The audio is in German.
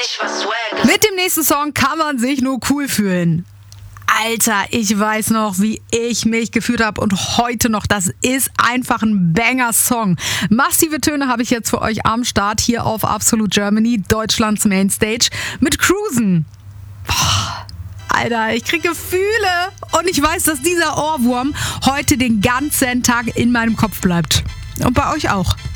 Ich war Swag. Mit dem nächsten Song kann man sich nur cool fühlen. Alter, ich weiß noch, wie ich mich gefühlt habe und heute noch. Das ist einfach ein Banger-Song. Massive Töne habe ich jetzt für euch am Start hier auf Absolute Germany, Deutschlands Mainstage, mit Cruisen. Boah, Alter, ich kriege Gefühle und ich weiß, dass dieser Ohrwurm heute den ganzen Tag in meinem Kopf bleibt. Und bei euch auch.